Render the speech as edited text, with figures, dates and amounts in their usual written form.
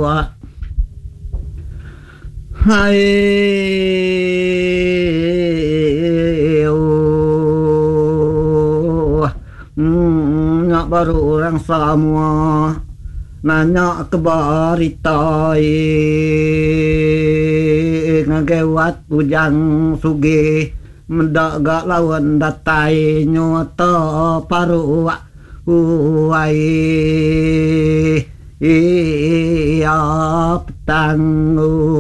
hai nak baru orang semua nanya kebaritai ngagewat pujang suge mendak gak lawan datai nyota paru uai iya petang